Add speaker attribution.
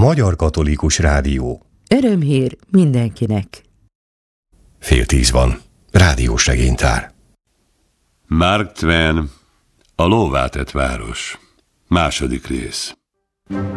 Speaker 1: Magyar Katolikus Rádió.
Speaker 2: Örömhír mindenkinek.
Speaker 1: 9:30 van. Rádiósegénytár.
Speaker 3: Mark Twain, A lóvá tett város. 2. rész.